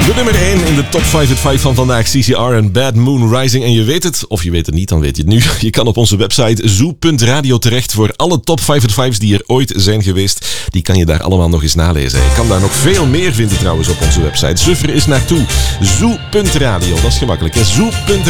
De nummer 1 in de top 5 van vandaag, CCR en Bad Moon Rising. En je weet het, of je weet het niet, dan weet je het nu. Je kan op onze website zoo.radio terecht voor alle top 5 die er ooit zijn geweest. Die kan je daar allemaal nog eens nalezen. Je kan daar nog veel meer vinden trouwens op onze website. Suffer is naartoe. Zoo.radio, dat is gemakkelijk. Zoo.radio.